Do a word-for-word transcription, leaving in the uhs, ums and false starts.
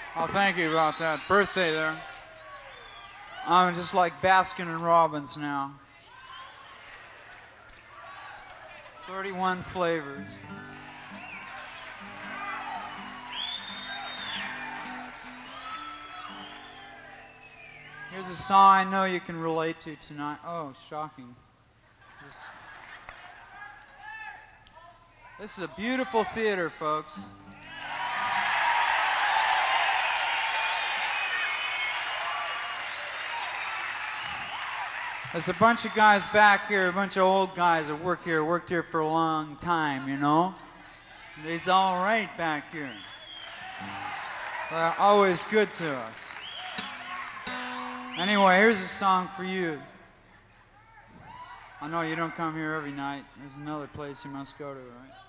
Oh, thank you about that birthday there. I'm just like Baskin and Robbins now. thirty-one flavors. Here's a song I know you can relate to tonight. Oh, shocking. This, this is a beautiful theater, folks. There's a bunch of guys back here, a bunch of old guys that work here, worked here for a long time, you know? They's all right back here. They're always good to us. Anyway, here's a song for you. I know you don't come here every night. There's another place you must go to, right?